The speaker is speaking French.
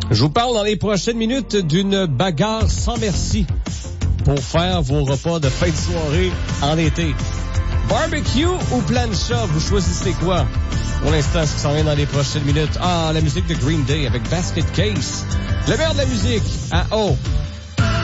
Je vous parle dans les prochaines minutes d'une bagarre sans merci pour faire vos repas de fin de soirée en été. Barbecue ou plancha, vous choisissez quoi? Pour l'instant, ce qui s'en vient dans les prochaines minutes. Ah, la musique de Green Day avec Basket Case. Le meilleur de la musique à